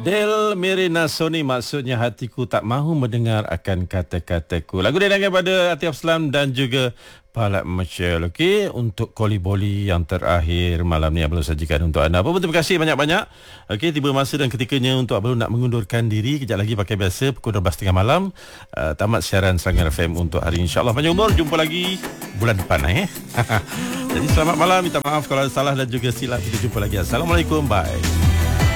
Del Mirina Sony, maksudnya hatiku tak mahu mendengar akan kata-kataku. Lagu didengar pada Atiaf Aslam dan juga Palak Michelle. Okey, untuk Koli Boli yang terakhir malam ni Abang sajikan untuk anda. Apa pun terima kasih banyak-banyak. Okey, tiba masa dan ketikanya untuk Abang nak mengundurkan diri. Kejap lagi pakai biasa pukul 12.30 malam. Tamat siaran Serangga FM untuk hari ini. InsyaAllah panjang umur. Jumpa lagi bulan depan. Jadi selamat malam. Minta maaf kalau ada salah dan juga silap. Kita jumpa lagi. Assalamualaikum. Bye.